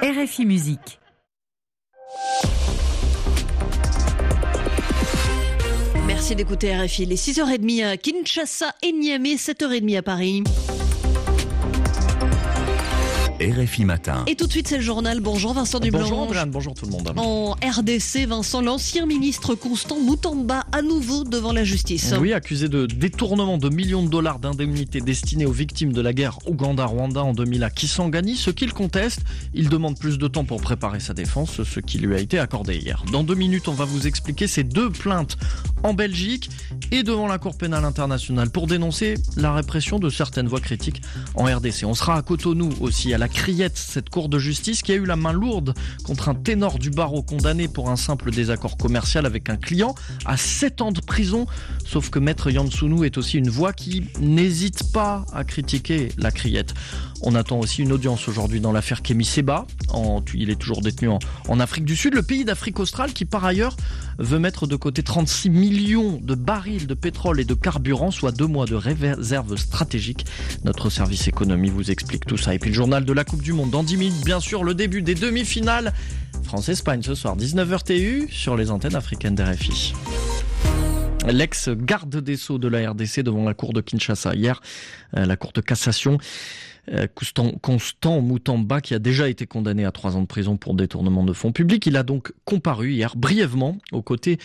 RFI Musique. Merci d'écouter RFI. Les 6h30 à Kinshasa et Niamey, 7h30 à Paris. RFI Matin. Et tout de suite, c'est le journal. Bonjour Vincent Dublanche. Bonjour Andréane, bonjour tout le monde. En RDC, Vincent, l'ancien ministre Constant Mutamba à nouveau devant la justice. Oui, accusé de détournement de millions de dollars d'indemnités destinées aux victimes de la guerre Ouganda-Rwanda en 2000 à Kisangani. Ce qu'il conteste, il demande plus de temps pour préparer sa défense, ce qui lui a été accordé hier. Dans 2 minutes, on va vous expliquer ces 2 plaintes en Belgique et devant la Cour pénale internationale pour dénoncer la répression de certaines voix critiques en RDC. On sera à Cotonou aussi, à la Criette, cette cour de justice qui a eu la main lourde contre un ténor du barreau condamné pour un simple désaccord commercial avec un client à 7 ans de prison. Sauf que Maître Yansounou est aussi une voix qui n'hésite pas à critiquer la Criette. On attend aussi une audience aujourd'hui dans l'affaire Kémy Séba. Il est toujours détenu en Afrique du Sud, le pays d'Afrique australe qui par ailleurs veut mettre de côté 36 millions de barils de pétrole et de carburant, soit 2 mois de réserve stratégique. Notre service économie vous explique tout ça. Et puis le journal de la Coupe du Monde dans 10 minutes, bien sûr, le début des demi-finales. France-Espagne ce soir, 19h TU sur les antennes africaines d'RFI. L'ex-garde des Sceaux de la RDC devant la cour de Kinshasa hier, la cour de cassation. Constant Mutamba, qui a déjà été condamné à 3 ans de prison pour détournement de fonds publics. Il a donc comparu hier brièvement aux côtés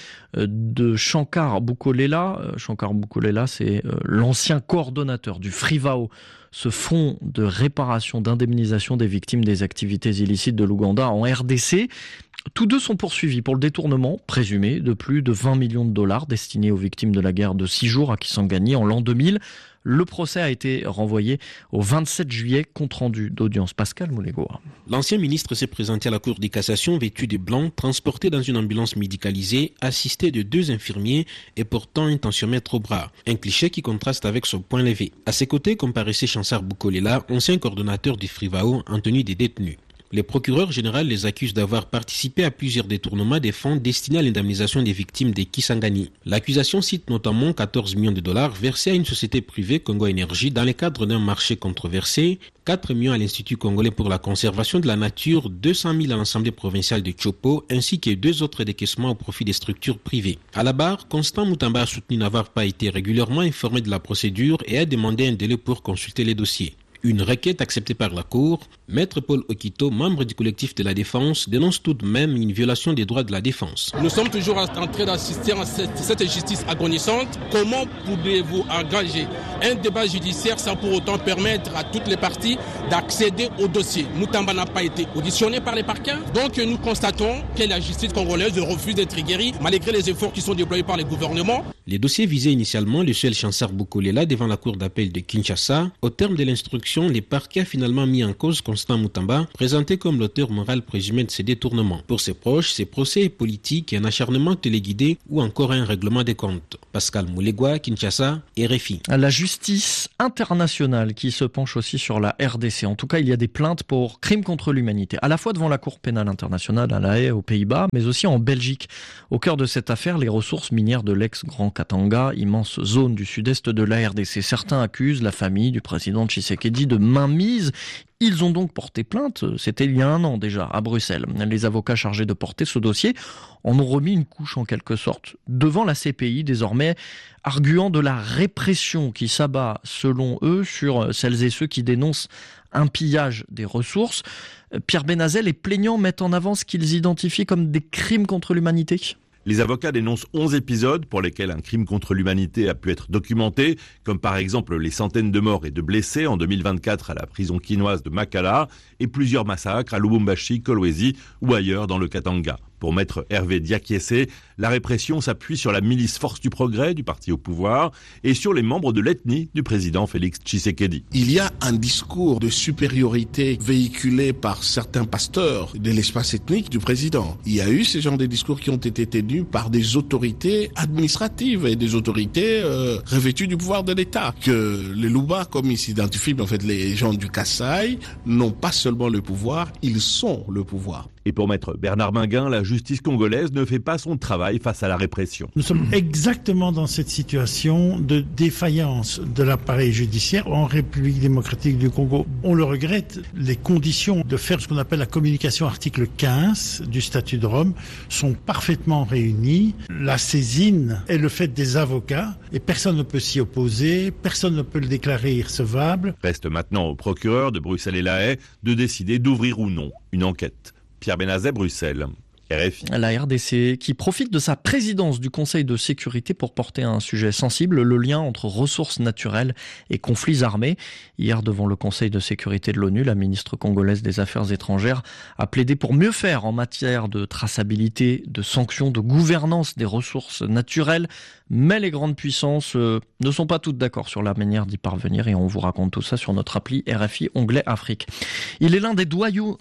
de Shankar Bukolela. Shankar Bukolela, c'est l'ancien coordonnateur du FRIVAO, ce fonds de réparation, d'indemnisation des victimes des activités illicites de l'Ouganda en RDC. Tous deux sont poursuivis pour le détournement présumé de plus de 20 millions de dollars destinés aux victimes de la guerre de 6 jours à Kisangani en l'an 2000. Le procès a été renvoyé au 27 juillet, compte rendu d'audience. Pascal Moulegoa. L'ancien ministre s'est présenté à la Cour de cassation vêtu de blanc, transporté dans une ambulance médicalisée, assisté de 2 infirmiers et portant un tensiomètre au bras. Un cliché qui contraste avec son poing levé. À ses côtés comparaissait Shankar Bukolela, ancien coordonnateur du FRIVAO en tenue des détenus. Les procureurs généraux les accusent d'avoir participé à plusieurs détournements des fonds destinés à l'indemnisation des victimes des Kisangani. L'accusation cite notamment 14 millions de dollars versés à une société privée Congo Énergie dans le cadre d'un marché controversé, 4 millions à l'Institut congolais pour la conservation de la nature, 200 000 à l'Assemblée provinciale de Tchopo, ainsi que 2 autres décaissements au profit des structures privées. À la barre, Constant Mutamba a soutenu n'avoir pas été régulièrement informé de la procédure et a demandé un délai pour consulter les dossiers. Une requête acceptée par la Cour. Maître Paul Okito, membre du collectif de la défense, dénonce tout de même une violation des droits de la défense. Nous sommes toujours en train d'assister à cette justice agonisante. Comment pouvez-vous engager un débat judiciaire sans pour autant permettre à toutes les parties d'accéder au dossier? Mutamba n'a pas été auditionné par les parquets. Donc nous constatons que la justice congolaise refuse d'être guérie malgré les efforts qui sont déployés par les gouvernements. Les dossiers visaient initialement le seul Shankar Bukolela devant la cour d'appel de Kinshasa. Au terme de l'instruction, les parquets a finalement mis en cause Constant Mutamba, présenté comme l'auteur moral présumé de ces détournements. Pour ses proches, ces procès est politique et un acharnement téléguidé ou encore un règlement des comptes. Pascal Moulegoa, Kinshasa, RFI. La justice internationale qui se penche aussi sur la RDC. En tout cas, il y a des plaintes pour crimes contre l'humanité, à la fois devant la Cour pénale internationale à La Haye, aux Pays-Bas, mais aussi en Belgique. Au cœur de cette affaire, les ressources minières de l'ex-Grand Katanga, immense zone du sud-est de la RDC. Certains accusent la famille du président Tshisekedi de mainmise. Ils ont donc porté plainte, c'était il y a 1 an déjà, à Bruxelles. Les avocats chargés de porter ce dossier en ont remis une couche en quelque sorte devant la CPI désormais, arguant de la répression qui s'abat selon eux sur celles et ceux qui dénoncent un pillage des ressources. Pierre Benazel, les plaignants mettent en avant ce qu'ils identifient comme des crimes contre l'humanité. Les avocats dénoncent 11 épisodes pour lesquels un crime contre l'humanité a pu être documenté, comme par exemple les centaines de morts et de blessés en 2024 à la prison quinoise de Makala et plusieurs massacres à Lubumbashi, Kolwezi ou ailleurs dans le Katanga. Pour maître Hervé Diakiese, la répression s'appuie sur la milice Force du Progrès du parti au pouvoir et sur les membres de l'ethnie du président Félix Tshisekedi. Il y a un discours de supériorité véhiculé par certains pasteurs de l'espace ethnique du président. Il y a eu ce genre de discours qui ont été tenus par des autorités administratives et des autorités revêtues du pouvoir de l'État. Que les Luba, comme ils s'identifient, en fait les gens du Kasaï, n'ont pas seulement le pouvoir, ils sont le pouvoir. Et pour maître Bernard Minguin, la justice congolaise ne fait pas son travail face à la répression. Nous sommes exactement dans cette situation de défaillance de l'appareil judiciaire en République démocratique du Congo. On le regrette, les conditions de faire ce qu'on appelle la communication article 15 du statut de Rome sont parfaitement réunies. La saisine est le fait des avocats et personne ne peut s'y opposer, personne ne peut le déclarer irrecevable. Reste maintenant au procureur de Bruxelles et La Haye de décider d'ouvrir ou non une enquête. Pierre Benazet, Bruxelles. RFI. La RDC qui profite de sa présidence du Conseil de sécurité pour porter un sujet sensible, le lien entre ressources naturelles et conflits armés. Hier, devant le Conseil de sécurité de l'ONU, la ministre congolaise des Affaires étrangères a plaidé pour mieux faire en matière de traçabilité, de sanctions, de gouvernance des ressources naturelles. Mais les grandes puissances ne sont pas toutes d'accord sur la manière d'y parvenir et on vous raconte tout ça sur notre appli RFI onglet Afrique. Il est l'un des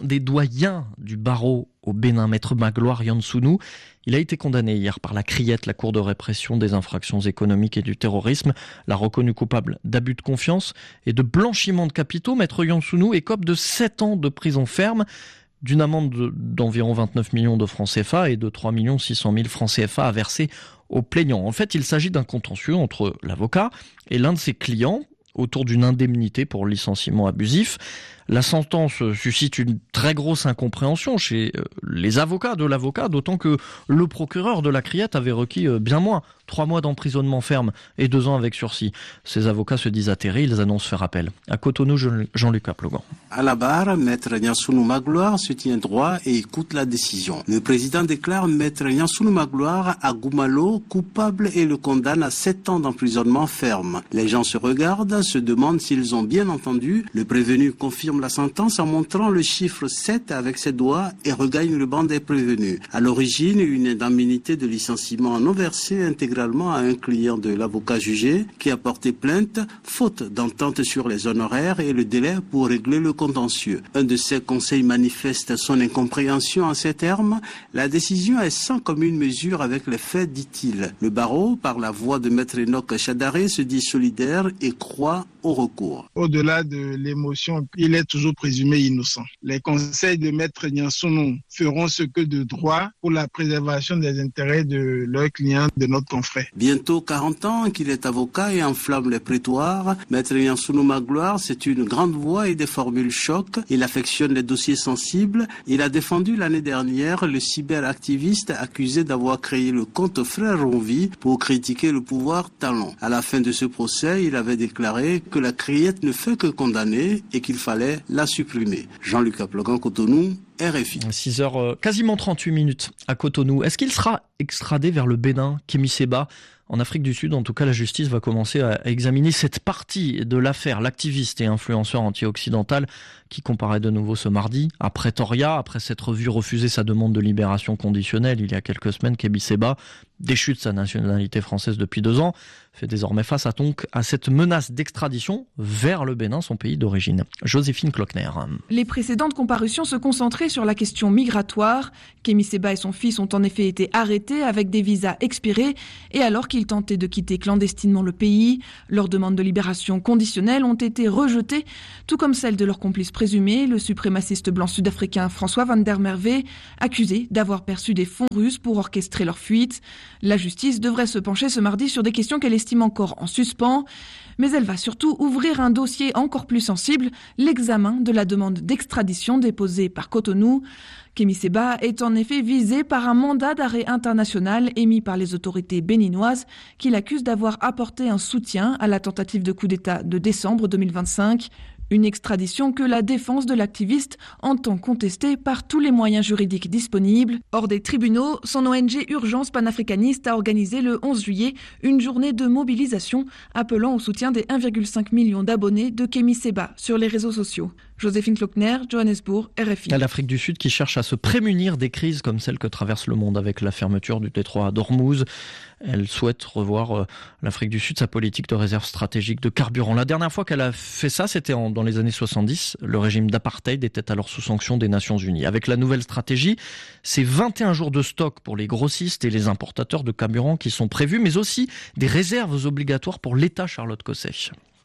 doyens du barreau au Bénin, maître Magloire Yansounou. Il a été condamné hier par la Criette, la Cour de répression des infractions économiques et du terrorisme, l'a reconnu coupable d'abus de confiance et de blanchiment de capitaux. Maître Yansounou écope de 7 ans de prison ferme, d'une amende d'environ 29 millions de francs CFA et de 3 600 000 francs CFA à verser aux plaignants. En fait, il s'agit d'un contentieux entre l'avocat et l'un de ses clients autour d'une indemnité pour licenciement abusif. La sentence suscite une très grosse incompréhension chez les avocats de l'avocat, d'autant que le procureur de la Criette avait requis bien moins, 3 mois d'emprisonnement ferme et 2 ans avec sursis. Ces avocats se disent atterrés, ils annoncent faire appel. À Cotonou, Jean-Luc Aplogan. À la barre, maître Yansounou Magloire se tient droit et écoute la décision. Le président déclare maître Yansounou Magloire à Goumalo coupable et le condamne à 7 ans d'emprisonnement ferme. Les gens se regardent, se demandent s'ils ont bien entendu. Le prévenu confirme la sentence en montrant le chiffre 7 avec ses doigts et regagne le banc des prévenus. À l'origine, une indemnité de licenciement non versée intégralement à un client de l'avocat jugé qui a porté plainte, faute d'entente sur les honoraires et le délai pour régler le contentieux. Un de ses conseils manifeste son incompréhension en ces termes. La décision est sans commune mesure avec les faits, dit-il. Le barreau, par la voix de maître Enoch Chadaré, se dit solidaire et croit au recours. Au-delà de l'émotion, il est toujours présumé innocent. Les conseils de maître Yansounou feront ce que de droit pour la préservation des intérêts de leurs clients, de notre confrère. Bientôt 40 ans qu'il est avocat et enflamme les prétoires, maître Yansounou Magloire, c'est une grande voix et des formules choc. Il affectionne les dossiers sensibles. Il a défendu l'année dernière le cyberactiviste accusé d'avoir créé le compte Frère Ronvi pour critiquer le pouvoir talon. À la fin de ce procès, il avait déclaré que la Criette ne fait que condamner et qu'il fallait la supprimer. Jean-Luc Aplogan, Cotonou, RFI. 6h, quasiment 38 minutes à Cotonou. Est-ce qu'il sera extradé vers le Bénin, Kémy Séba ? En Afrique du Sud, en tout cas, la justice va commencer à examiner cette partie de l'affaire. L'activiste et influenceur anti-occidental qui comparaît de nouveau ce mardi à Pretoria, après s'être vu refuser sa demande de libération conditionnelle il y a quelques semaines. Kémy Séba, déchu de sa nationalité française depuis 2 ans, fait désormais face à cette menace d'extradition vers le Bénin, son pays d'origine. Joséphine Klockner. Les précédentes comparutions se concentraient sur la question migratoire. Kémy Séba et son fils ont en effet été arrêtés avec des visas expirés et alors qu'ils tentaient de quitter clandestinement le pays. Leurs demandes de libération conditionnelle ont été rejetées, tout comme celles de leur complice présumé, le suprémaciste blanc sud-africain François van der Merwe, accusé d'avoir perçu des fonds russes pour orchestrer leur fuite. La justice devrait se pencher ce mardi sur des questions qu'elle estime encore en suspens, mais elle va surtout ouvrir un dossier encore plus sensible, l'examen de la demande d'extradition déposée par Cotonou. Kémy Séba est en effet visé par un mandat d'arrêt international émis par les autorités béninoises qui l'accusent d'avoir apporté un soutien à la tentative de coup d'État de décembre 2025. Une extradition que la défense de l'activiste entend contester par tous les moyens juridiques disponibles. Hors des tribunaux, son ONG Urgence panafricaniste a organisé le 11 juillet une journée de mobilisation appelant au soutien des 1,5 million d'abonnés de Kémy Séba sur les réseaux sociaux. Joséphine Klockner, Johannesburg, RFI. L'Afrique du Sud qui cherche à se prémunir des crises comme celle que traverse le monde avec la fermeture du détroit d'Ormuz. Elle souhaite revoir, l'Afrique du Sud, sa politique de réserve stratégique de carburant. La dernière fois qu'elle a fait ça, c'était dans les années 70. Le régime d'apartheid était alors sous sanction des Nations Unies. Avec la nouvelle stratégie, c'est 21 jours de stock pour les grossistes et les importateurs de carburant qui sont prévus, mais aussi des réserves obligatoires pour l'État Charlotte Cosset.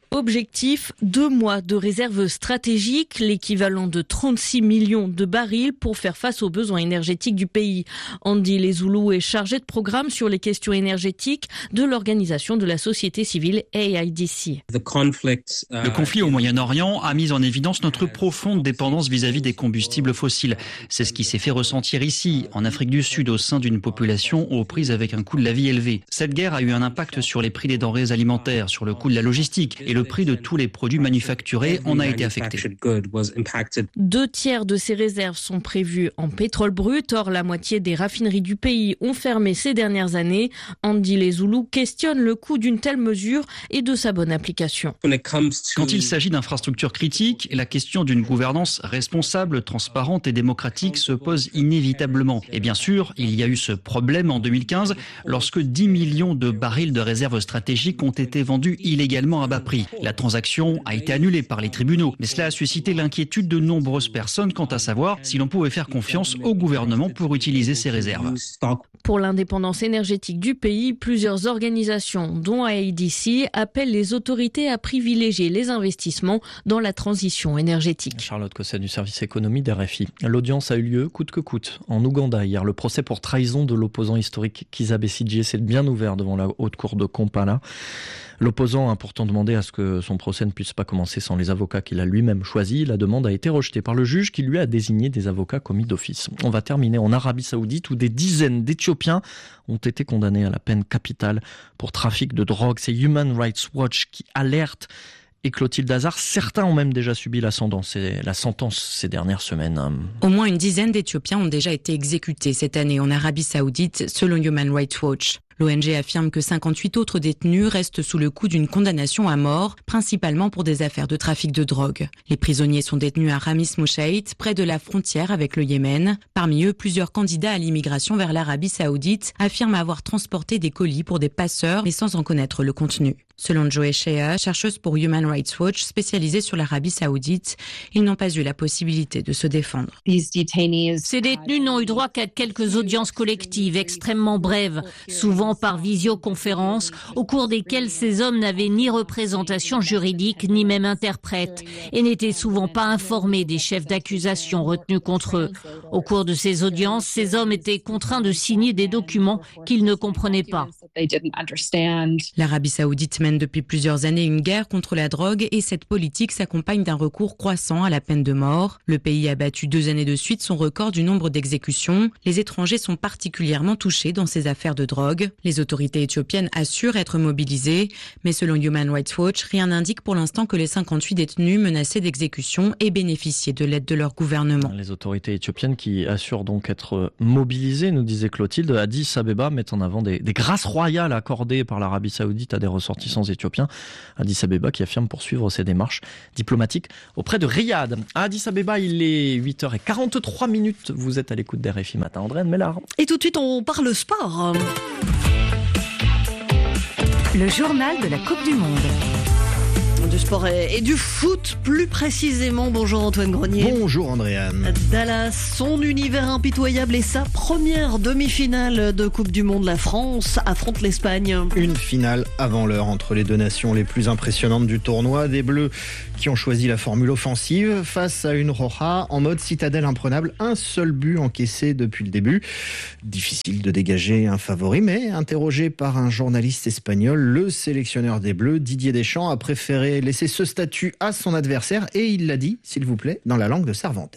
Objectif, 2 mois de réserve stratégique, l'équivalent de 36 millions de barils pour faire face aux besoins énergétiques du pays. Andy Lezoulou est chargé de programme sur les questions énergétiques de l'organisation de la société civile AIDC. Le conflit au Moyen-Orient a mis en évidence notre profonde dépendance vis-à-vis des combustibles fossiles. C'est ce qui s'est fait ressentir ici, en Afrique du Sud, au sein d'une population aux prises avec un coût de la vie élevé. Cette guerre a eu un impact sur les prix des denrées alimentaires, sur le coût de la logistique et le prix de tous les produits manufacturés en a été affecté. 2/3 de ces réserves sont prévues en pétrole brut. Or, la moitié des raffineries du pays ont fermé ces dernières années. Andy Lezoulou questionne le coût d'une telle mesure et de sa bonne application. Quand il s'agit d'infrastructures critiques, la question d'une gouvernance responsable, transparente et démocratique se pose inévitablement. Et bien sûr, il y a eu ce problème en 2015 lorsque 10 millions de barils de réserves stratégiques ont été vendus illégalement à bas prix. La transaction a été annulée par les tribunaux, mais cela a suscité l'inquiétude de nombreuses personnes quant à savoir si l'on pouvait faire confiance au gouvernement pour utiliser ces réserves. Pour l'indépendance énergétique du pays, plusieurs organisations, dont AIDC, appellent les autorités à privilégier les investissements dans la transition énergétique. Charlotte Cosset du service économie d'RFI. L'audience a eu lieu coûte que coûte en Ouganda hier. Le procès pour trahison de l'opposant historique Kizza Besigye s'est bien ouvert devant la haute cour de Kampala. L'opposant a pourtant demandé à ce que son procès ne puisse pas commencer sans les avocats qu'il a lui-même choisis. La demande a été rejetée par le juge qui lui a désigné des avocats commis d'office. On va terminer en Arabie Saoudite où des dizaines d'Éthiopiens ont été condamnés à la peine capitale pour trafic de drogue. C'est Human Rights Watch qui alerte. Et Clotilde Hazard, certains ont même déjà subi la sentence ces dernières semaines. Au moins une dizaine d'Éthiopiens ont déjà été exécutés cette année en Arabie Saoudite, selon Human Rights Watch. L'ONG affirme que 58 autres détenus restent sous le coup d'une condamnation à mort, principalement pour des affaires de trafic de drogue. Les prisonniers sont détenus à Ramis Mouchaït, près de la frontière avec le Yémen. Parmi eux, plusieurs candidats à l'immigration vers l'Arabie Saoudite affirment avoir transporté des colis pour des passeurs, mais sans en connaître le contenu. Selon Joe Shea, chercheuse pour Human Rights Watch spécialisée sur l'Arabie Saoudite, ils n'ont pas eu la possibilité de se défendre. Ces détenus n'ont eu droit qu'à quelques audiences collectives extrêmement brèves, souvent par visioconférence, au cours desquelles ces hommes n'avaient ni représentation juridique ni même interprète et n'étaient souvent pas informés des chefs d'accusation retenus contre eux. Au cours de ces audiences, ces hommes étaient contraints de signer des documents qu'ils ne comprenaient pas. L'Arabie Saoudite mène depuis plusieurs années une guerre contre la drogue et cette politique s'accompagne d'un recours croissant à la peine de mort. Le pays a battu 2 années de suite son record du nombre d'exécutions. Les étrangers sont particulièrement touchés dans ces affaires de drogue. Les autorités éthiopiennes assurent être mobilisées, mais selon Human Rights Watch, rien n'indique pour l'instant que les 58 détenus menacés d'exécution aient bénéficié de l'aide de leur gouvernement. Les autorités éthiopiennes qui assurent donc être mobilisées, nous disait Clotilde. Addis Abeba met en avant des grâces royales accordées par l'Arabie Saoudite à des ressortissants éthiopiens. Addis Abeba qui affirme poursuivre ses démarches diplomatiques auprès de Riyad. À Addis Abeba, il est 8h43. Vous êtes à l'écoute d'RFI Matin. Andréane Mellard. Et tout de suite, on parle sport. Le journal de la Coupe du Monde. Du sport et du foot plus précisément. Bonjour Antoine Grenier. Bonjour Andréane. Dallas, son univers impitoyable et sa première demi-finale de Coupe du Monde. La France affronte l'Espagne. Une finale avant l'heure entre les deux nations les plus impressionnantes du tournoi. Des Bleus qui ont choisi la formule offensive face à une Roja en mode citadelle imprenable. Un seul but encaissé depuis le début. Difficile de dégager un favori, mais interrogé par un journaliste espagnol, le sélectionneur des Bleus, Didier Deschamps, a préféré laisser ce statut à son adversaire et il l'a dit, s'il vous plaît, dans la langue de Cervantes.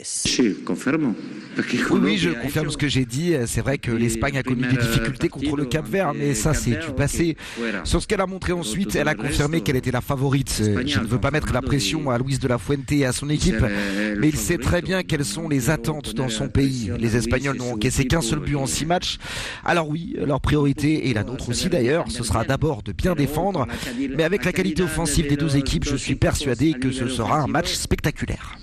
Oui, je confirme ce que j'ai dit. C'est vrai que l'Espagne a connu des difficultés contre le Cap-Vert, mais ça c'est du passé. Sur ce qu'elle a montré ensuite, elle a confirmé qu'elle était la favorite. Je ne veux pas mettre la pression à Luis de la Fuente et à son équipe, mais il sait très bien quelles sont les attentes dans son pays. Les Espagnols n'ont encaissé qu'un seul but en 6 matchs. Alors oui, leur priorité, et la nôtre aussi d'ailleurs, ce sera d'abord de bien défendre, mais avec la qualité offensive des deux équipes, je suis persuadé que ce sera un match spectaculaire.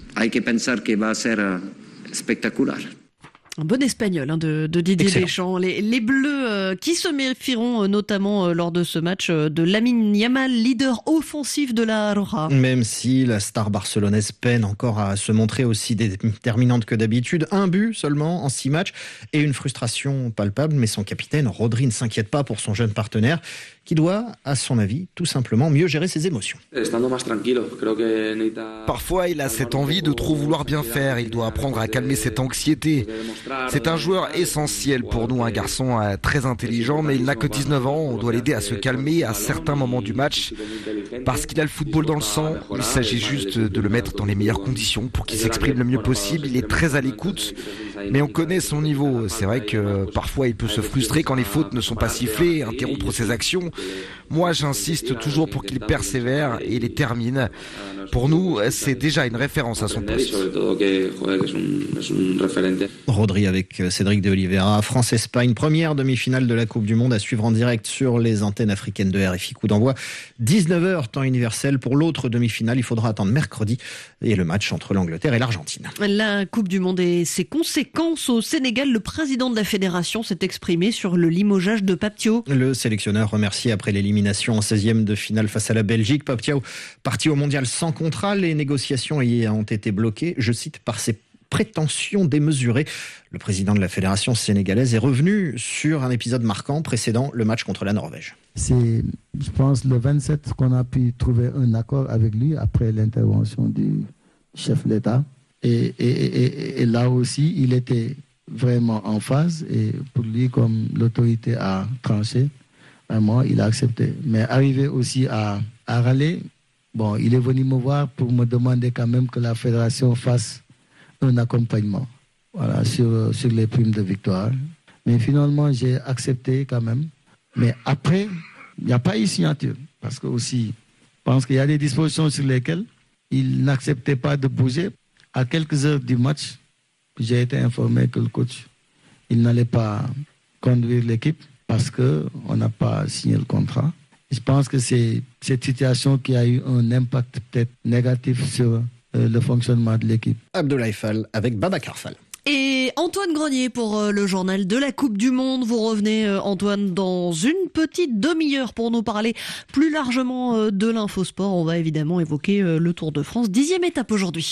Un bon espagnol de Didier Deschamps. Les Bleus qui se méfieront notamment lors de ce match de Lamine Yamal, leader offensif de la Roja. Même si la star barcelonaise peine encore à se montrer aussi déterminante que d'habitude, un but seulement en 6 matchs et une frustration palpable, mais son capitaine Rodri ne s'inquiète pas pour son jeune partenaire qui doit, à son avis, tout simplement mieux gérer ses émotions. Parfois, il a cette envie de trop vouloir bien faire. Il doit apprendre à calmer cette anxiété. C'est un joueur essentiel pour nous, un garçon très intelligent, mais il n'a que 19 ans. On doit l'aider à se calmer à certains moments du match parce qu'il a le football dans le sang. Il s'agit juste de le mettre dans les meilleures conditions pour qu'il s'exprime le mieux possible. Il est très à l'écoute, mais on connaît son niveau. C'est vrai que parfois, il peut se frustrer quand les fautes ne sont pas sifflées, interrompre ses actions. Moi, j'insiste toujours pour qu'il persévère et les termine. Pour nous, c'est déjà une référence à son poste. Rodri avec Cédric de Oliveira, France-Espagne, première demi-finale de la Coupe du Monde à suivre en direct sur les antennes africaines de RFI. Coup d'envoi 19h, temps universel. Pour l'autre demi-finale, il faudra attendre mercredi et le match entre l'Angleterre et l'Argentine. La Coupe du Monde et ses conséquences au Sénégal. Le président de la fédération s'est exprimé sur le limogeage de Pape Thiaw. Le sélectionneur remercié après l'élimination en 16e de finale face à la Belgique. Pape Thiaw, parti au mondial sans contrat, les négociations ont été bloquées, je cite, par ses prétentions démesurées. Le président de la fédération sénégalaise est revenu sur un épisode marquant précédant le match contre la Norvège. C'est, je pense, le 27 qu'on a pu trouver un accord avec lui après l'intervention du chef de l'État. Et là aussi, il était vraiment en phase. Et pour lui, comme l'autorité a tranché, vraiment, il a accepté. Mais arrivé aussi à râler, bon, il est venu me voir pour me demander quand même que la fédération fasse un accompagnement, voilà, sur les primes de victoire. Mais finalement, j'ai accepté quand même. Mais après, il n'y a pas eu signature. Parce que aussi, je pense qu'il y a des dispositions sur lesquelles il n'acceptait pas de bouger. À quelques heures du match, j'ai été informé que le coach, il n'allait pas conduire l'équipe parce qu'on n'a pas signé le contrat. Je pense que c'est cette situation qui a eu un impact peut-être négatif sur le fonctionnement de l'équipe. Abdoulaye Fall avec Babacar Fall. Et Antoine Grenier pour le journal de la Coupe du Monde. Vous revenez, Antoine, dans une petite demi-heure pour nous parler plus largement de l'infosport. On va évidemment évoquer le Tour de France, 10e étape aujourd'hui.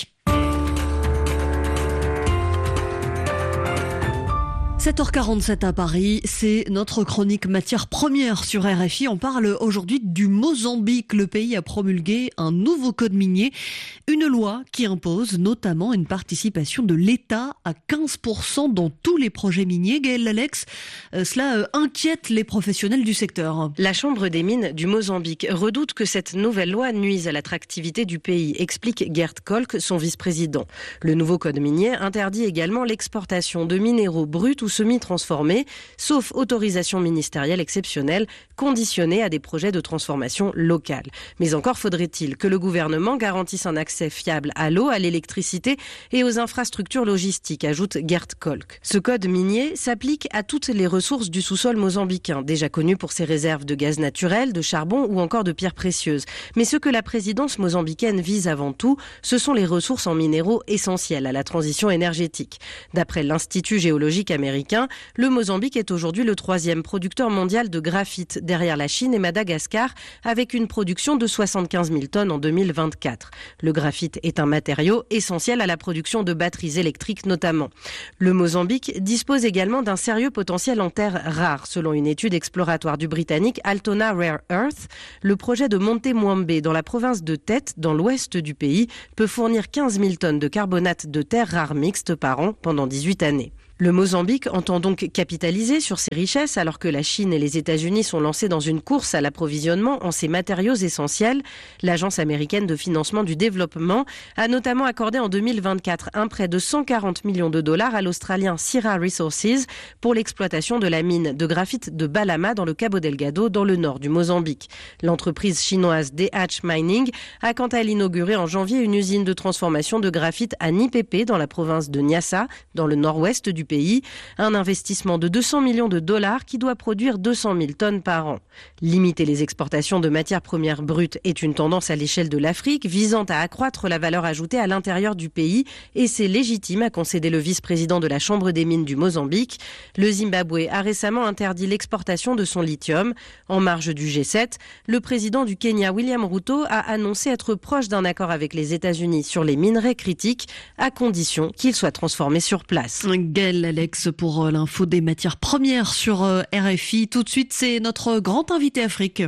7h47 à Paris, c'est notre chronique matière première sur RFI. On parle aujourd'hui du Mozambique. Le pays a promulgué un nouveau code minier, une loi qui impose notamment une participation de l'État à 15% dans tous les projets miniers. Gaëlle Alex, cela inquiète les professionnels du secteur. La Chambre des mines du Mozambique redoute que cette nouvelle loi nuise à l'attractivité du pays, explique Gert Kolk, son vice-président. Le nouveau code minier interdit également l'exportation de minéraux bruts ou semi-transformés, sauf autorisation ministérielle exceptionnelle, conditionnée à des projets de transformation locale. Mais encore faudrait-il que le gouvernement garantisse un accès fiable à l'eau, à l'électricité et aux infrastructures logistiques, ajoute Gert Kolk. Ce code minier s'applique à toutes les ressources du sous-sol mozambicain, déjà connu pour ses réserves de gaz naturel, de charbon ou encore de pierres précieuses. Mais ce que la présidence mozambicaine vise avant tout, ce sont les ressources en minéraux essentielles à la transition énergétique. D'après l'Institut géologique américain, le Mozambique est aujourd'hui le 3e producteur mondial de graphite, derrière la Chine et Madagascar, avec une production de 75 000 tonnes en 2024. Le graphite est un matériau essentiel à la production de batteries électriques notamment. Le Mozambique dispose également d'un sérieux potentiel en terres rares. Selon une étude exploratoire du Britannique Altona Rare Earth, le projet de Monte Mwambe dans la province de Tete, dans l'ouest du pays, peut fournir 15 000 tonnes de carbonate de terres rares mixtes par an pendant 18 années. Le Mozambique entend donc capitaliser sur ces richesses alors que la Chine et les États-Unis sont lancés dans une course à l'approvisionnement en ces matériaux essentiels. L'Agence américaine de financement du développement a notamment accordé en 2024 un prêt de 140 millions de dollars à l'Australien Syrah Resources pour l'exploitation de la mine de graphite de Balama dans le Cabo Delgado dans le nord du Mozambique. L'entreprise chinoise DH Mining a quant à elle inauguré en janvier une usine de transformation de graphite à Nipepe dans la province de Niassa, dans le nord-ouest du du pays. Un investissement de 200 millions de dollars qui doit produire 200 000 tonnes par an. Limiter les exportations de matières premières brutes est une tendance à l'échelle de l'Afrique visant à accroître la valeur ajoutée à l'intérieur du pays et c'est légitime, a concédé le vice-président de la Chambre des mines du Mozambique. Le Zimbabwe a récemment interdit l'exportation de son lithium. En marge du G7, le président du Kenya, William Ruto, a annoncé être proche d'un accord avec les États-Unis sur les minerais critiques, à condition qu'ils soient transformés sur place. Gaël Alex pour l'info des matières premières sur RFI. Tout de suite, c'est notre grand invité Afrique.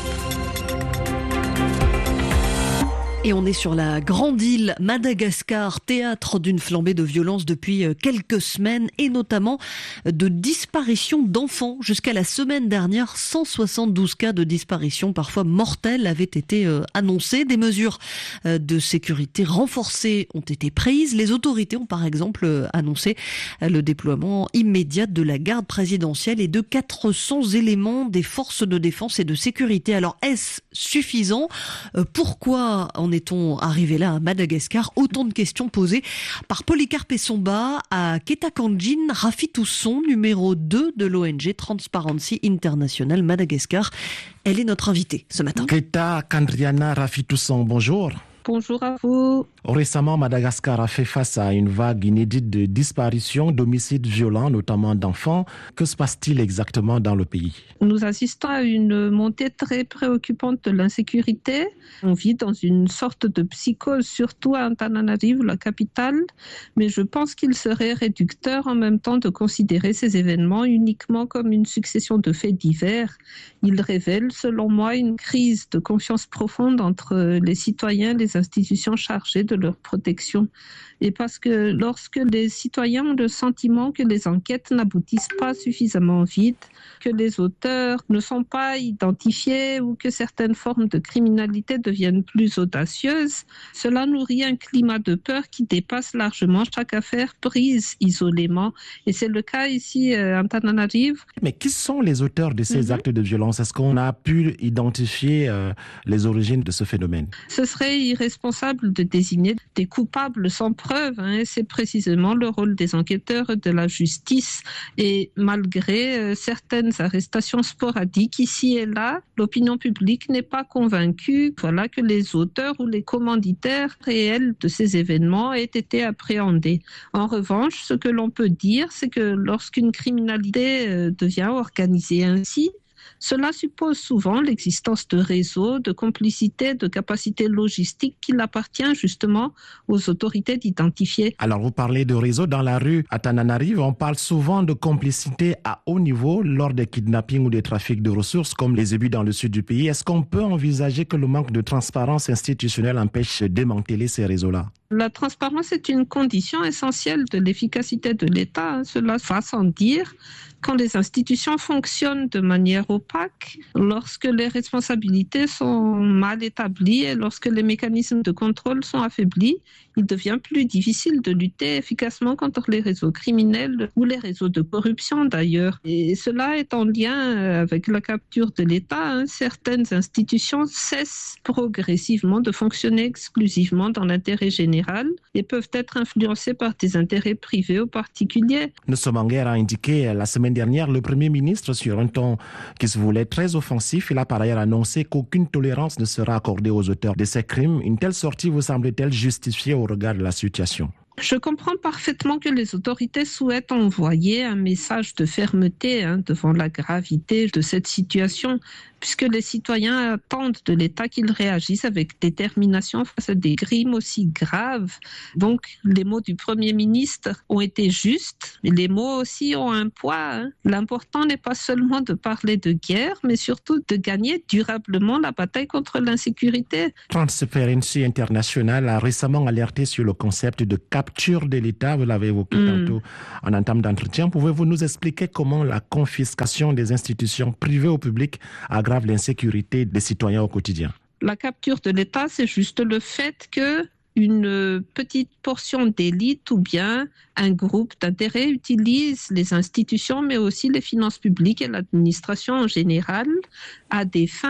Et on est sur la grande île Madagascar, théâtre d'une flambée de violence depuis quelques semaines et notamment de disparition d'enfants. Jusqu'à la semaine dernière, 172 cas de disparition, parfois mortels, avaient été annoncés. Des mesures de sécurité renforcées ont été prises. Les autorités ont par exemple annoncé le déploiement immédiat de la garde présidentielle et de 400 éléments des forces de défense et de sécurité. Alors est-ce suffisant ? Pourquoi en est-on arrivé là à Madagascar ? Autant de questions posées par Polycarpe Essomba à Ketakanjin Rafitousson, numéro 2 de l'ONG Transparency International Madagascar. Elle est notre invitée ce matin. Ketakanjin Rafitousson, bonjour. Bonjour à vous. Récemment, Madagascar a fait face à une vague inédite de disparitions, d'homicides violents, notamment d'enfants. Que se passe-t-il exactement dans le pays ? Nous assistons à une montée très préoccupante de l'insécurité. On vit dans une sorte de psychose, surtout à Antananarivo, la capitale. Mais je pense qu'il serait réducteur en même temps de considérer ces événements uniquement comme une succession de faits divers. Ils révèlent, selon moi, une crise de confiance profonde entre les citoyens, les institutions chargées de leur protection. Et parce que lorsque les citoyens ont le sentiment que les enquêtes n'aboutissent pas suffisamment vite, que les auteurs ne sont pas identifiés ou que certaines formes de criminalité deviennent plus audacieuses, cela nourrit un climat de peur qui dépasse largement chaque affaire prise isolément. Et c'est le cas ici à Antananarivo. Mais qui sont les auteurs de ces actes de violence ? Est-ce qu'on a pu identifier les origines de ce phénomène ? Ce serait irresponsable de désigner des coupables sans preuve. C'est précisément le rôle des enquêteurs de la justice. Et malgré certaines arrestations sporadiques ici et là, l'opinion publique n'est pas convaincue que les auteurs ou les commanditaires réels de ces événements aient été appréhendés. En revanche, ce que l'on peut dire, c'est que lorsqu'une criminalité devient organisée ainsi, cela suppose souvent l'existence de réseaux, de complicités, de capacités logistiques qu'il appartient justement aux autorités d'identifier. Alors vous parlez de réseaux dans la rue à Antananarivo, on parle souvent de complicité à haut niveau lors des kidnappings ou des trafics de ressources comme les ébus dans le sud du pays. Est-ce qu'on peut envisager que le manque de transparence institutionnelle empêche de démanteler ces réseaux-là ? La transparence est une condition essentielle de l'efficacité de l'État. Cela va sans dire. Quand les institutions fonctionnent de manière opaque, lorsque les responsabilités sont mal établies et lorsque les mécanismes de contrôle sont affaiblis, il devient plus difficile de lutter efficacement contre les réseaux criminels ou les réseaux de corruption d'ailleurs. Et cela est en lien avec la capture de l'État. Certaines institutions cessent progressivement de fonctionner exclusivement dans l'intérêt général et peuvent être influencées par des intérêts privés ou particuliers. Nous sommes en guerre, a indiqué la semaine dernière le Premier ministre sur un ton qui se voulait très offensif. Il a par ailleurs annoncé qu'aucune tolérance ne sera accordée aux auteurs de ces crimes. Une telle sortie vous semble-t-elle justifiée au regard de la situation ? Je comprends parfaitement que les autorités souhaitent envoyer un message de fermeté devant la gravité de cette situation, puisque les citoyens attendent de l'État qu'il réagisse avec détermination face à des crimes aussi graves. Donc, les mots du Premier ministre ont été justes, mais les mots aussi ont un poids. L'important n'est pas seulement de parler de guerre, mais surtout de gagner durablement la bataille contre l'insécurité. Transparency International a récemment alerté sur le concept de capture de l'État. Vous l'avez évoqué tantôt en entame d'entretien. Pouvez-vous nous expliquer comment la confiscation des institutions privées au public aggrave l'insécurité des citoyens au quotidien? La capture de l'État, c'est juste le fait que une petite portion d'élite ou bien un groupe d'intérêt utilise les institutions, mais aussi les finances publiques et l'administration en général à des fins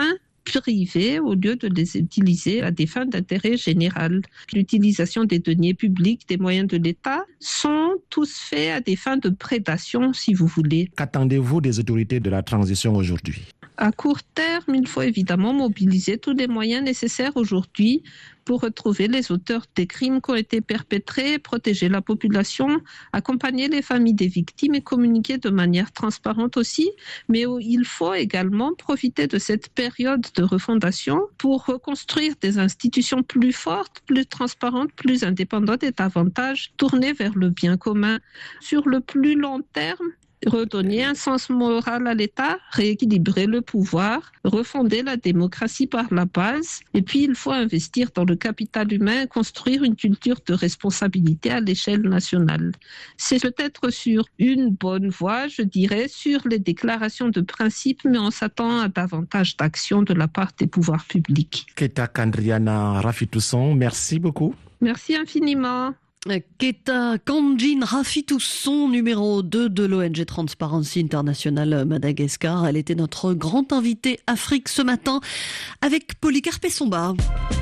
privées au lieu de les utiliser à des fins d'intérêt général. L'utilisation des deniers publics, des moyens de l'État, sont tous faits à des fins de prédation, si vous voulez. Qu'attendez-vous des autorités de la transition aujourd'hui ? À court terme, il faut évidemment mobiliser tous les moyens nécessaires aujourd'hui pour retrouver les auteurs des crimes qui ont été perpétrés, protéger la population, accompagner les familles des victimes et communiquer de manière transparente aussi. Mais il faut également profiter de cette période de refondation pour reconstruire des institutions plus fortes, plus transparentes, plus indépendantes et davantage tournées vers le bien commun. Sur le plus long terme, redonner un sens moral à l'État, rééquilibrer le pouvoir, refonder la démocratie par la base. Et puis, il faut investir dans le capital humain, construire une culture de responsabilité à l'échelle nationale. C'est peut-être sur une bonne voie, je dirais, sur les déclarations de principe, mais on s'attend à davantage d'actions de la part des pouvoirs publics. Keta Kandriana Rafitousson, merci beaucoup. Merci infiniment. Keta Kandjin Rafitousson, numéro 2 de l'ONG Transparency International Madagascar. Elle était notre grande invitée Afrique ce matin avec Polycarpe Somba.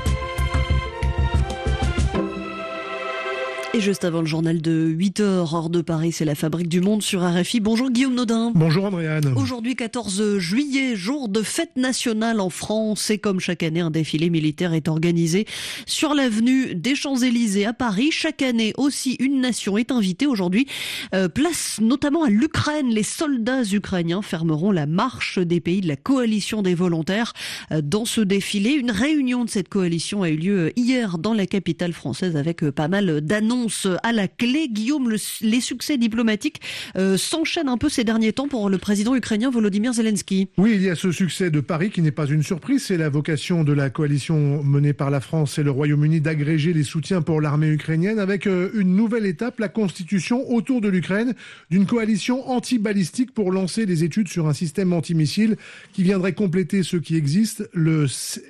Et juste avant le journal de 8h, hors de Paris, c'est la Fabrique du Monde sur RFI. Bonjour Guillaume Nodin. Bonjour Andréane. Aujourd'hui 14 juillet, jour de fête nationale en France. Et comme chaque année, un défilé militaire est organisé sur l'avenue des Champs-Élysées à Paris. Chaque année aussi, une nation est invitée. Aujourd'hui, place notamment à l'Ukraine. Les soldats ukrainiens fermeront la marche des pays de la coalition des volontaires dans ce défilé. Une réunion de cette coalition a eu lieu hier dans la capitale française avec pas mal d'annonces à la clé. Guillaume, les succès diplomatiques s'enchaînent un peu ces derniers temps pour le président ukrainien Volodymyr Zelensky. Oui, il y a ce succès de Paris qui n'est pas une surprise. C'est la vocation de la coalition menée par la France et le Royaume-Uni d'agréger les soutiens pour l'armée ukrainienne avec une nouvelle étape, la constitution autour de l'Ukraine d'une coalition anti-balistique pour lancer des études sur un système antimissile qui viendrait compléter ceux qui existent, le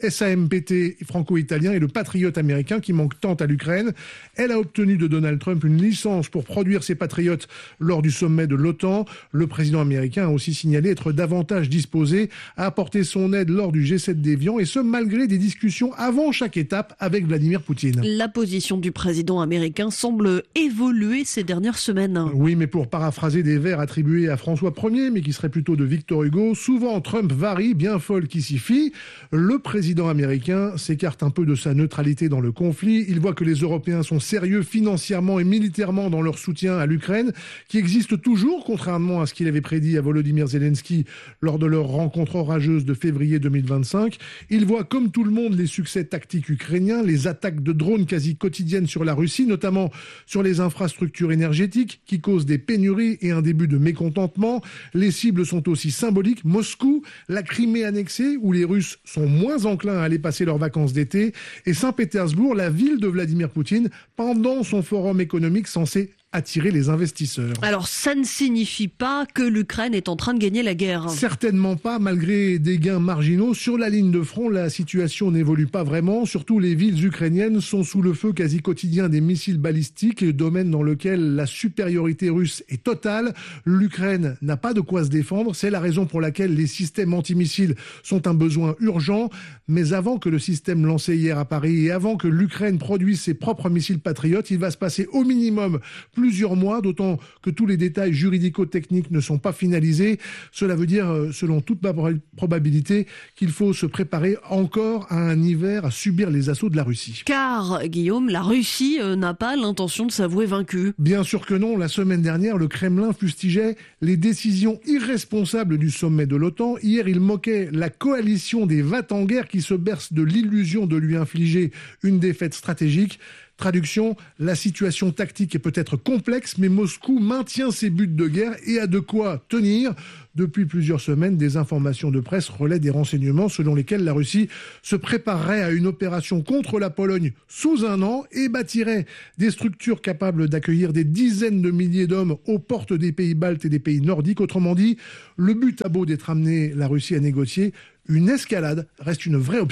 SAMPT franco-italien et le Patriot américain qui manquent tant à l'Ukraine. Elle a obtenu de Donald Trump une licence pour produire ses patriotes lors du sommet de l'OTAN. Le président américain a aussi signalé être davantage disposé à apporter son aide lors du G7 d'Évian, et ce malgré des discussions avant chaque étape avec Vladimir Poutine. La position du président américain semble évoluer ces dernières semaines. Oui, mais pour paraphraser des vers attribués à François Ier, mais qui seraient plutôt de Victor Hugo, souvent Trump varie, bien folle qui s'y fie. Le président américain s'écarte un peu de sa neutralité dans le conflit. Il voit que les Européens sont sérieux financièrement et militairement dans leur soutien à l'Ukraine, qui existe toujours, contrairement à ce qu'il avait prédit à Volodymyr Zelensky lors de leur rencontre orageuse de février 2025. Il voit comme tout le monde les succès tactiques ukrainiens, les attaques de drones quasi quotidiennes sur la Russie, notamment sur les infrastructures énergétiques qui causent des pénuries et un début de mécontentement. Les cibles sont aussi symboliques. Moscou, la Crimée annexée, où les Russes sont moins enclins à aller passer leurs vacances d'été, et Saint-Pétersbourg, la ville de Vladimir Poutine, pendant son forum économique censé attirer les investisseurs. Alors ça ne signifie pas que l'Ukraine est en train de gagner la guerre. Certainement pas, malgré des gains marginaux. Sur la ligne de front, la situation n'évolue pas vraiment. Surtout, les villes ukrainiennes sont sous le feu quasi quotidien des missiles balistiques, domaine dans lequel la supériorité russe est totale. L'Ukraine n'a pas de quoi se défendre. C'est la raison pour laquelle les systèmes antimissiles sont un besoin urgent. Mais avant que le système lancé hier à Paris et avant que l'Ukraine produise ses propres missiles patriotes, il va se passer au minimum plusieurs mois, d'autant que tous les détails juridico-techniques ne sont pas finalisés. Cela veut dire, selon toute probabilité, qu'il faut se préparer encore à un hiver à subir les assauts de la Russie. Car, Guillaume, la Russie n'a pas l'intention de s'avouer vaincue. Bien sûr que non. La semaine dernière, le Kremlin fustigeait les décisions irresponsables du sommet de l'OTAN. Hier, il moquait la coalition des va-t-en-guerre qui se berce de l'illusion de lui infliger une défaite stratégique. Traduction, la situation tactique est peut-être complexe, mais Moscou maintient ses buts de guerre et a de quoi tenir. Depuis plusieurs semaines, des informations de presse relaient des renseignements selon lesquels la Russie se préparerait à une opération contre la Pologne sous un an et bâtirait des structures capables d'accueillir des dizaines de milliers d'hommes aux portes des pays baltes et des pays nordiques. Autrement dit, le but a beau d'être amené la Russie à négocier, une escalade reste une vraie option.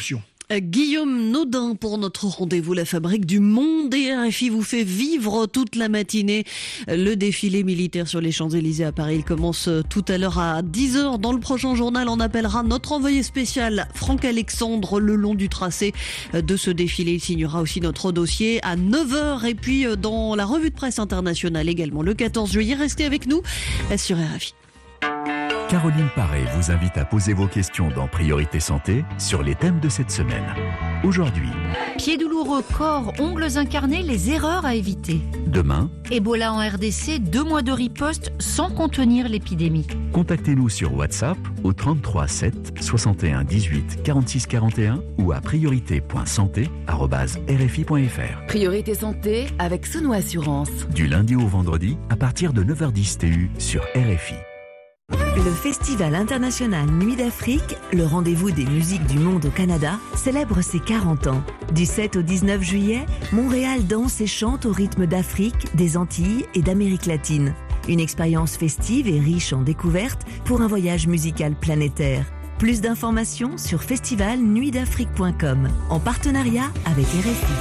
Guillaume Naudin pour notre rendez-vous La Fabrique du Monde. Et RFI vous fait vivre toute la matinée le défilé militaire sur les Champs-Élysées à Paris. Il commence tout à l'heure à 10h. Dans le prochain journal, on appellera notre envoyé spécial Franck Alexandre le long du tracé de ce défilé. Il signera aussi notre dossier à 9h. Et puis dans la revue de presse internationale également le 14 juillet. Restez avec nous sur RFI. Caroline Paré vous invite à poser vos questions dans Priorité Santé sur les thèmes de cette semaine. Aujourd'hui, pieds douloureux, corps, ongles incarnés, les erreurs à éviter. Demain, Ebola en RDC, 2 mois de riposte sans contenir l'épidémie. Contactez-nous sur WhatsApp au 33 7 61 18 46 41 ou à priorité.santé@rfi.fr. Priorité Santé avec Sono Assurance. Du lundi au vendredi à partir de 9h10 TU sur RFI. Le Festival international Nuit d'Afrique, le rendez-vous des musiques du monde au Canada, célèbre ses 40 ans. Du 7 au 19 juillet, Montréal danse et chante au rythme d'Afrique, des Antilles et d'Amérique latine. Une expérience festive et riche en découvertes pour un voyage musical planétaire. Plus d'informations sur festivalnuitdafrique.com en partenariat avec RFI.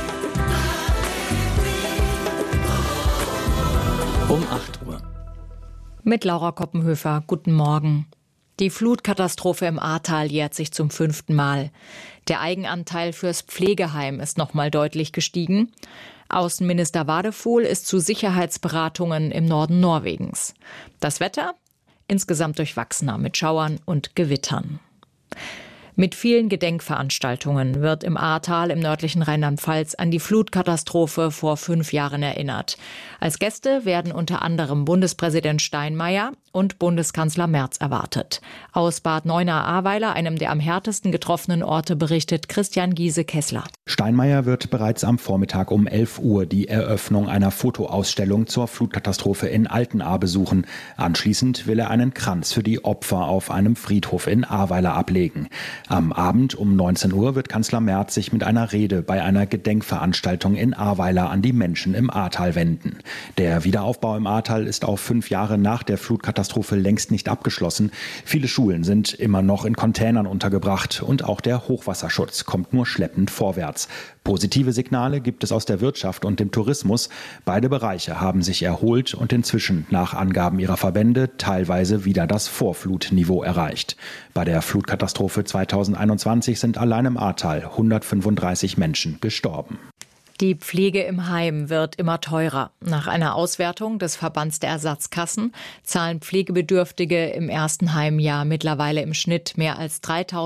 Um 8 Uhr. Mit Laura Koppenhöfer, guten Morgen. Die Flutkatastrophe im Ahrtal jährt sich zum 5. Mal. Der Eigenanteil fürs Pflegeheim ist nochmal deutlich gestiegen. Außenminister Wadefuhl ist zu Sicherheitsberatungen im Norden Norwegens. Das Wetter? Insgesamt durchwachsener mit Schauern und Gewittern. Mit vielen Gedenkveranstaltungen wird im Ahrtal im nördlichen Rheinland-Pfalz an die Flutkatastrophe vor 5 Jahren erinnert. Als Gäste werden unter anderem Bundespräsident Steinmeier und Bundeskanzler Merz erwartet. Aus Bad Neuenahr-Ahrweiler, einem der am härtesten getroffenen Orte, berichtet Christian Giese-Kessler. Steinmeier wird bereits am Vormittag um 11 Uhr die Eröffnung einer Fotoausstellung zur Flutkatastrophe in Altenahr besuchen. Anschließend will er einen Kranz für die Opfer auf einem Friedhof in Ahrweiler ablegen. Am Abend um 19 Uhr wird Kanzler Merz sich mit einer Rede bei einer Gedenkveranstaltung in Ahrweiler an die Menschen im Ahrtal wenden. Der Wiederaufbau im Ahrtal ist auch 5 Jahre nach der Flutkatastrophe längst nicht abgeschlossen. Viele Schulen sind immer noch in Containern untergebracht und auch der Hochwasserschutz kommt nur schleppend vorwärts. Positive Signale gibt es aus der Wirtschaft und dem Tourismus. Beide Bereiche haben sich erholt und inzwischen nach Angaben ihrer Verbände teilweise wieder das Vorflutniveau erreicht. Bei der Flutkatastrophe 2021 sind allein im Ahrtal 135 Menschen gestorben. Die Pflege im Heim wird immer teurer. Nach einer Auswertung des Verbands der Ersatzkassen zahlen Pflegebedürftige im ersten Heimjahr mittlerweile im Schnitt mehr als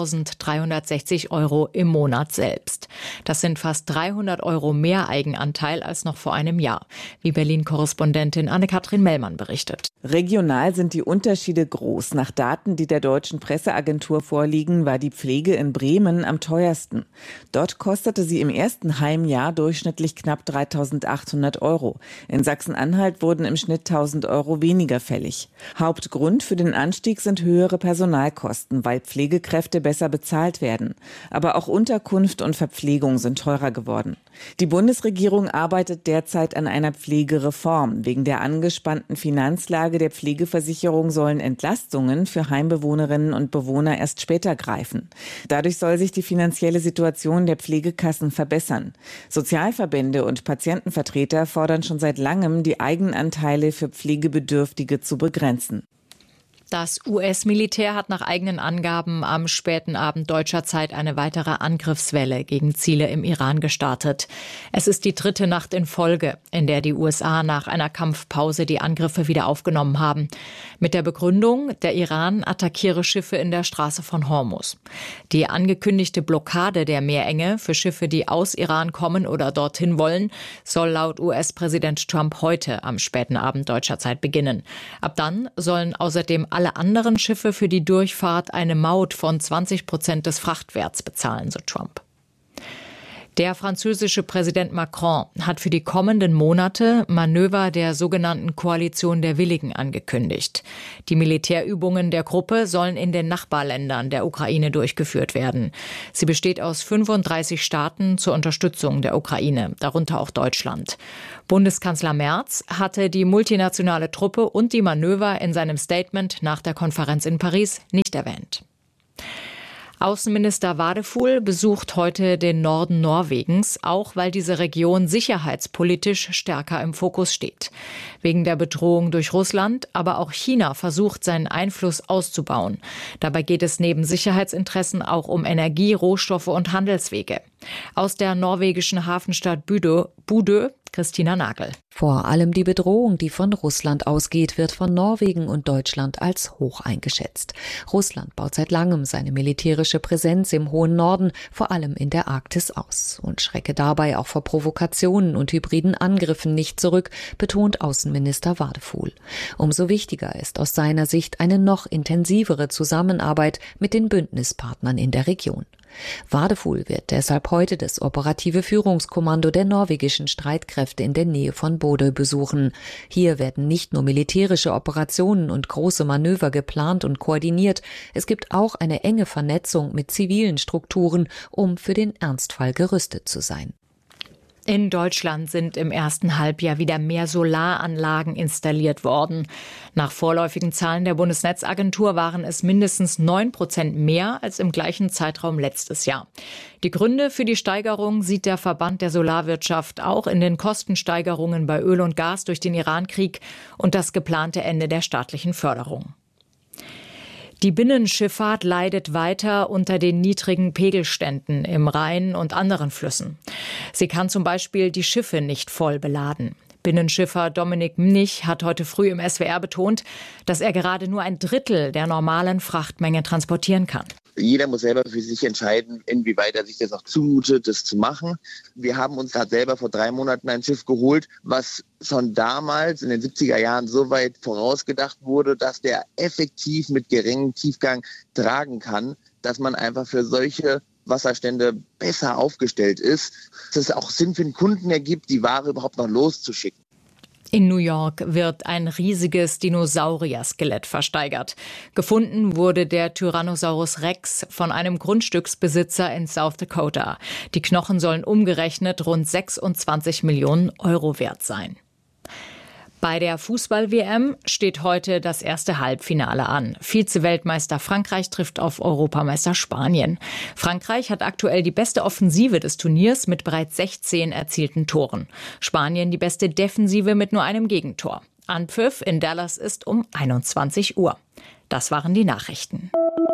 3.360 € im Monat selbst. Das sind fast 300 € mehr Eigenanteil als noch vor einem Jahr, wie Berlin-Korrespondentin Anne-Kathrin Mellmann berichtet. Regional sind die Unterschiede groß. Nach Daten, die der Deutschen Presseagentur vorliegen, war die Pflege in Bremen am teuersten. Dort kostete sie im ersten Heimjahr durchschnittlich knapp 3.800 €. In Sachsen-Anhalt wurden im Schnitt 1.000 € weniger fällig. Hauptgrund für den Anstieg sind höhere Personalkosten, weil Pflegekräfte besser bezahlt werden. Aber auch Unterkunft und Verpflegung sind teurer geworden. Die Bundesregierung arbeitet derzeit an einer Pflegereform. Wegen der angespannten Finanzlage der Pflegeversicherung sollen Entlastungen für Heimbewohnerinnen und Bewohner erst später greifen. Dadurch soll sich die finanzielle Situation der Pflegekassen verbessern. Sozialverbände und Patientenvertreter fordern schon seit langem, die Eigenanteile für Pflegebedürftige zu begrenzen. Das US-Militär hat nach eigenen Angaben am späten Abend deutscher Zeit eine weitere Angriffswelle gegen Ziele im Iran gestartet. Es ist die 3. Nacht in Folge, in der die USA nach einer Kampfpause die Angriffe wieder aufgenommen haben. Mit der Begründung, der Iran attackiere Schiffe in der Straße von Hormuz. Die angekündigte Blockade der Meerenge für Schiffe, die aus Iran kommen oder dorthin wollen, soll laut US-Präsident Trump heute am späten Abend deutscher Zeit beginnen. Ab dann sollen außerdem alle anderen Schiffe für die Durchfahrt eine Maut von 20% des Frachtwerts bezahlen, so Trump. Der französische Präsident Macron hat für die kommenden Monate Manöver der sogenannten Koalition der Willigen angekündigt. Die Militärübungen der Gruppe sollen in den Nachbarländern der Ukraine durchgeführt werden. Sie besteht aus 35 Staaten zur Unterstützung der Ukraine, darunter auch Deutschland. Bundeskanzler Merz hatte die multinationale Truppe und die Manöver in seinem Statement nach der Konferenz in Paris nicht erwähnt. Außenminister Wadefuhl besucht heute den Norden Norwegens, auch weil diese Region sicherheitspolitisch stärker im Fokus steht. Wegen der Bedrohung durch Russland, aber auch China versucht, seinen Einfluss auszubauen. Dabei geht es neben Sicherheitsinteressen auch um Energie, Rohstoffe und Handelswege. Aus der norwegischen Hafenstadt Bodø, Christina Nagel. Vor allem die Bedrohung, die von Russland ausgeht, wird von Norwegen und Deutschland als hoch eingeschätzt. Russland baut seit langem seine militärische Präsenz im hohen Norden, vor allem in der Arktis, aus und schrecke dabei auch vor Provokationen und hybriden Angriffen nicht zurück, betont Außenminister Wadefuhl. Umso wichtiger ist aus seiner Sicht eine noch intensivere Zusammenarbeit mit den Bündnispartnern in der Region. Wadefuhl wird deshalb heute das operative Führungskommando der norwegischen Streitkräfte in der Nähe von Bodø besuchen. Hier werden nicht nur militärische Operationen und große Manöver geplant und koordiniert, es gibt auch eine enge Vernetzung mit zivilen Strukturen, um für den Ernstfall gerüstet zu sein. In Deutschland sind im ersten Halbjahr wieder mehr Solaranlagen installiert worden. Nach vorläufigen Zahlen der Bundesnetzagentur waren es mindestens 9% mehr als im gleichen Zeitraum letztes Jahr. Die Gründe für die Steigerung sieht der Verband der Solarwirtschaft auch in den Kostensteigerungen bei Öl und Gas durch den Irankrieg und das geplante Ende der staatlichen Förderung. Die Binnenschifffahrt leidet weiter unter den niedrigen Pegelständen im Rhein und anderen Flüssen. Sie kann zum Beispiel die Schiffe nicht voll beladen. Binnenschiffer Dominik Mnich hat heute früh im SWR betont, dass er gerade nur ein Drittel der normalen Frachtmenge transportieren kann. Jeder muss selber für sich entscheiden, inwieweit er sich das auch zumutet, das zu machen. Wir haben uns gerade selber vor 3 Monaten ein Schiff geholt, was schon damals in den 70er Jahren so weit vorausgedacht wurde, dass der effektiv mit geringem Tiefgang tragen kann, dass man einfach für solche Wasserstände besser aufgestellt ist, dass es auch Sinn für den Kunden ergibt, die Ware überhaupt noch loszuschicken. In New York wird ein riesiges Dinosaurier-Skelett versteigert. Gefunden wurde der Tyrannosaurus Rex von einem Grundstücksbesitzer in South Dakota. Die Knochen sollen umgerechnet rund 26 Millionen Euro wert sein. Bei der Fußball-WM steht heute das erste Halbfinale an. Vize-Weltmeister Frankreich trifft auf Europameister Spanien. Frankreich hat aktuell die beste Offensive des Turniers mit bereits 16 erzielten Toren. Spanien die beste Defensive mit nur einem Gegentor. Anpfiff in Dallas ist um 21 Uhr. Das waren die Nachrichten.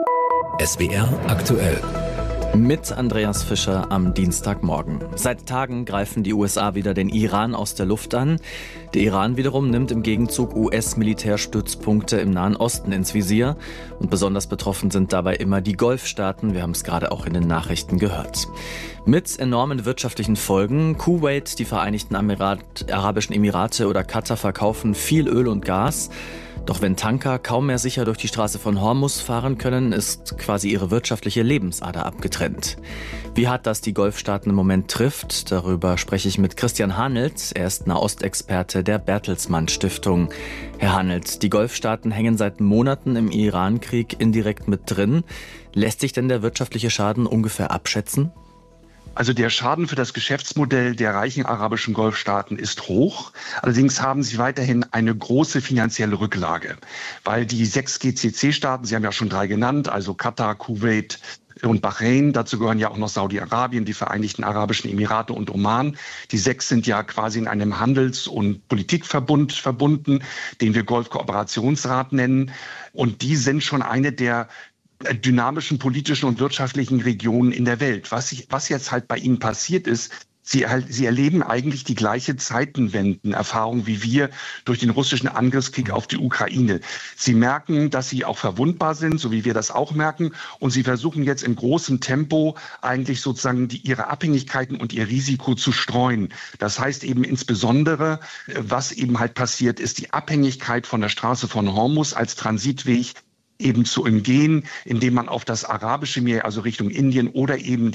SWR aktuell. Mit Andreas Fischer am Dienstagmorgen. Seit Tagen greifen die USA wieder den Iran aus der Luft an. Der Iran wiederum nimmt im Gegenzug US-Militärstützpunkte im Nahen Osten ins Visier. Und besonders betroffen sind dabei immer die Golfstaaten. Wir haben es gerade auch in den Nachrichten gehört. Mit enormen wirtschaftlichen Folgen. Kuwait, die Vereinigten Arabischen Emirate oder Katar verkaufen viel Öl und Gas. Doch wenn Tanker kaum mehr sicher durch die Straße von Hormuz fahren können, ist quasi ihre wirtschaftliche Lebensader abgetrennt. Wie hart das die Golfstaaten im Moment trifft, darüber spreche ich mit Christian Hanelt. Er ist Nahostexperte der Bertelsmann Stiftung. Herr Hanelt, die Golfstaaten hängen seit Monaten im Irankrieg indirekt mit drin. Lässt sich denn der wirtschaftliche Schaden ungefähr abschätzen? Also der Schaden für das Geschäftsmodell der reichen arabischen Golfstaaten ist hoch. Allerdings haben sie weiterhin eine große finanzielle Rücklage, weil die 6 GCC-Staaten, Sie haben ja schon 3 genannt, also Katar, Kuwait und Bahrain, dazu gehören ja auch noch Saudi-Arabien, die Vereinigten Arabischen Emirate und Oman. Die 6 sind ja quasi in einem Handels- und Politikverbund verbunden, den wir Golfkooperationsrat nennen. Und die sind schon eine der dynamischen politischen und wirtschaftlichen Regionen in der Welt. Was jetzt halt bei ihnen passiert ist, sie erleben eigentlich die gleiche Zeitenwendenerfahrung wie wir durch den russischen Angriffskrieg auf die Ukraine. Sie merken, dass sie auch verwundbar sind, so wie wir das auch merken. Und sie versuchen jetzt in großem Tempo eigentlich sozusagen ihre Abhängigkeiten und ihr Risiko zu streuen. Das heißt eben insbesondere, was eben halt passiert, ist die Abhängigkeit von der Straße von Hormuz als Transitweg eben zu umgehen, indem man auf das Arabische Meer, also Richtung Indien oder eben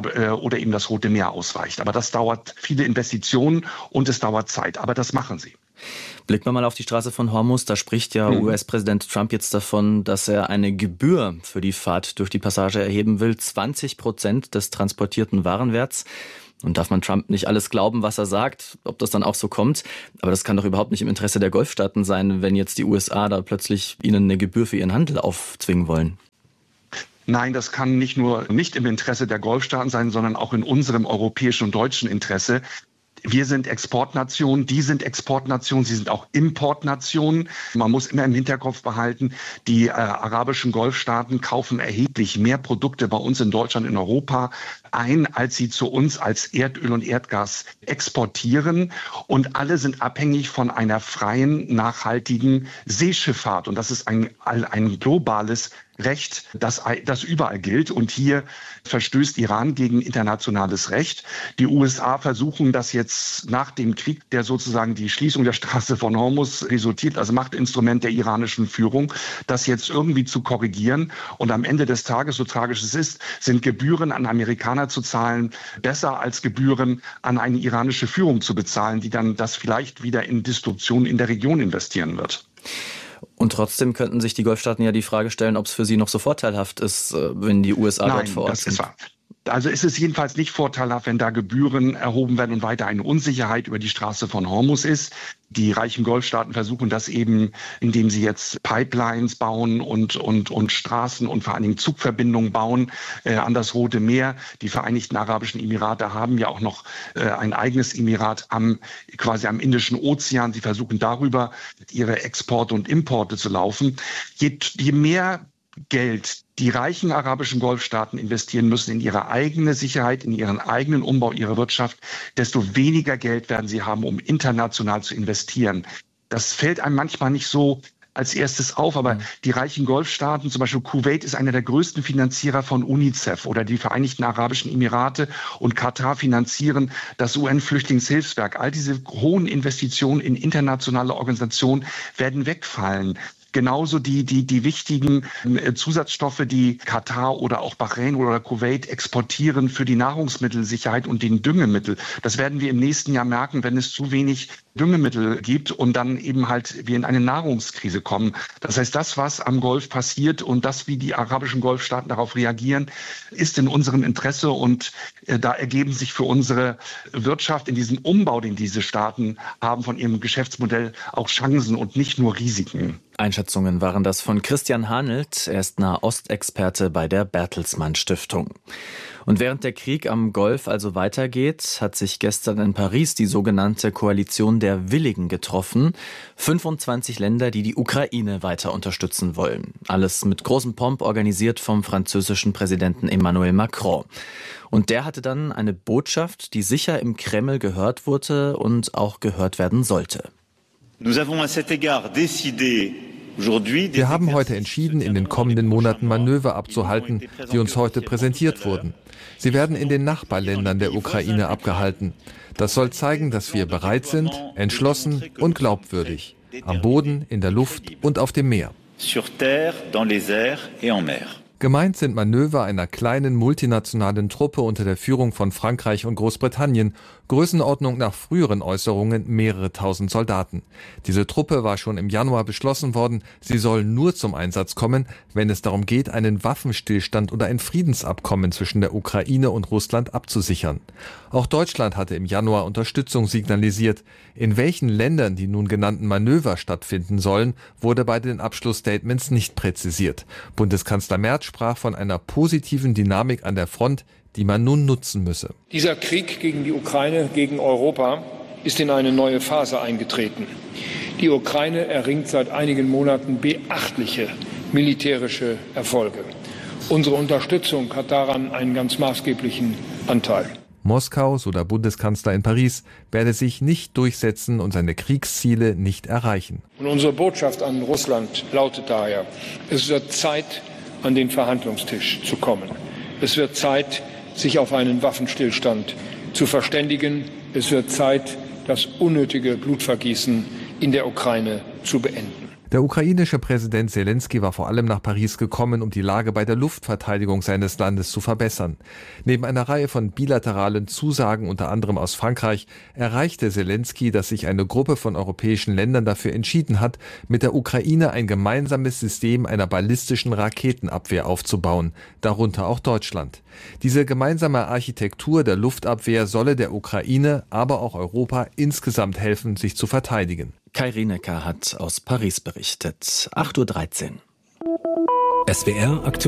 das Rote Meer ausweicht. Aber das dauert viele Investitionen und es dauert Zeit. Aber das machen sie. Blicken wir mal auf die Straße von Hormuz. Da spricht ja US-Präsident Trump jetzt davon, dass er eine Gebühr für die Fahrt durch die Passage erheben will. 20% des transportierten Warenwerts. Und darf man Trump nicht alles glauben, was er sagt, ob das dann auch so kommt. Aber das kann doch überhaupt nicht im Interesse der Golfstaaten sein, wenn jetzt die USA da plötzlich ihnen eine Gebühr für ihren Handel aufzwingen wollen. Nein, das kann nicht nur nicht im Interesse der Golfstaaten sein, sondern auch in unserem europäischen und deutschen Interesse. Wir sind Exportnation, die sind Exportnation, sie sind auch Importnation. Man muss immer im Hinterkopf behalten, die arabischen Golfstaaten kaufen erheblich mehr Produkte bei uns in Deutschland, in Europa ein, als sie zu uns als Erdöl und Erdgas exportieren. Und alle sind abhängig von einer freien, nachhaltigen Seeschifffahrt. Und das ist ein globales Recht, das überall gilt. Und hier verstößt Iran gegen internationales Recht. Die USA versuchen das jetzt nach dem Krieg, der sozusagen die Schließung der Straße von Hormuz resultiert, als Machtinstrument der iranischen Führung, das jetzt irgendwie zu korrigieren. Und am Ende des Tages, so tragisch es ist, sind Gebühren an Amerikaner zu zahlen besser als Gebühren an eine iranische Führung zu bezahlen, die dann das vielleicht wieder in Destruktion in der Region investieren wird. Und trotzdem könnten sich die Golfstaaten ja die Frage stellen, ob es für sie noch so vorteilhaft ist, wenn die USA dort vor Ort sind. Also ist es jedenfalls nicht vorteilhaft, wenn da Gebühren erhoben werden und weiter eine Unsicherheit über die Straße von Hormuz ist. Die reichen Golfstaaten versuchen das eben, indem sie jetzt Pipelines bauen und Straßen und vor allen Dingen Zugverbindungen bauen an das Rote Meer. Die Vereinigten Arabischen Emirate haben ja auch noch ein eigenes Emirat quasi am Indischen Ozean. Sie versuchen darüber ihre Exporte und Importe zu laufen. Je mehr Geld die reichen arabischen Golfstaaten investieren müssen in ihre eigene Sicherheit, in ihren eigenen Umbau ihrer Wirtschaft, desto weniger Geld werden sie haben, um international zu investieren. Das fällt einem manchmal nicht so als erstes auf, aber die reichen Golfstaaten, zum Beispiel Kuwait ist einer der größten Finanzierer von UNICEF oder die Vereinigten Arabischen Emirate und Katar finanzieren das UN-Flüchtlingshilfswerk. All diese hohen Investitionen in internationale Organisationen werden wegfallen. Genauso die wichtigen Zusatzstoffe, die Katar oder auch Bahrain oder Kuwait exportieren für die Nahrungsmittelsicherheit und den Düngemittel. Das werden wir im nächsten Jahr merken, wenn es zu wenig Düngemittel gibt und dann eben halt wir in eine Nahrungskrise kommen. Das heißt, das, was am Golf passiert und das, wie die arabischen Golfstaaten darauf reagieren, ist in unserem Interesse und da ergeben sich für unsere Wirtschaft in diesem Umbau, den diese Staaten haben von ihrem Geschäftsmodell, auch Chancen und nicht nur Risiken. Einschätzungen waren das von Christian Hanelt. Er ist Nahostexperte bei der Bertelsmann Stiftung. Und während der Krieg am Golf also weitergeht, hat sich gestern in Paris die sogenannte Koalition der Willigen getroffen. 25 Länder, die die Ukraine weiter unterstützen wollen. Alles mit großem Pomp organisiert vom französischen Präsidenten Emmanuel Macron. Und der hatte dann eine Botschaft, die sicher im Kreml gehört wurde und auch gehört werden sollte. Wir haben heute entschieden, in den kommenden Monaten Manöver abzuhalten, die uns heute präsentiert wurden. Sie werden in den Nachbarländern der Ukraine abgehalten. Das soll zeigen, dass wir bereit sind, entschlossen und glaubwürdig. Am Boden, in der Luft und auf dem Meer. Gemeint sind Manöver einer kleinen multinationalen Truppe unter der Führung von Frankreich und Großbritannien, Größenordnung nach früheren Äußerungen mehrere tausend Soldaten. Diese Truppe war schon im Januar beschlossen worden, sie soll nur zum Einsatz kommen, wenn es darum geht, einen Waffenstillstand oder ein Friedensabkommen zwischen der Ukraine und Russland abzusichern. Auch Deutschland hatte im Januar Unterstützung signalisiert. In welchen Ländern die nun genannten Manöver stattfinden sollen, wurde bei den Abschlussstatements nicht präzisiert. Bundeskanzler Merz sprach von einer positiven Dynamik an der Front, die man nun nutzen müsse. Dieser Krieg gegen die Ukraine, gegen Europa, ist in eine neue Phase eingetreten. Die Ukraine erringt seit einigen Monaten beachtliche militärische Erfolge. Unsere Unterstützung hat daran einen ganz maßgeblichen Anteil. Moskau, so der Bundeskanzler in Paris, werde sich nicht durchsetzen und seine Kriegsziele nicht erreichen. Und unsere Botschaft an Russland lautet daher: Es wird Zeit, an den Verhandlungstisch zu kommen. Es wird Zeit, sich auf einen Waffenstillstand zu verständigen. Es wird Zeit, das unnötige Blutvergießen in der Ukraine zu beenden. Der ukrainische Präsident Selenskyj war vor allem nach Paris gekommen, um die Lage bei der Luftverteidigung seines Landes zu verbessern. Neben einer Reihe von bilateralen Zusagen, unter anderem aus Frankreich, erreichte Selenskyj, dass sich eine Gruppe von europäischen Ländern dafür entschieden hat, mit der Ukraine ein gemeinsames System einer ballistischen Raketenabwehr aufzubauen, darunter auch Deutschland. Diese gemeinsame Architektur der Luftabwehr solle der Ukraine, aber auch Europa insgesamt helfen, sich zu verteidigen. Kai Rinecker hat aus Paris berichtet. 8:13 Uhr. SWR aktuell.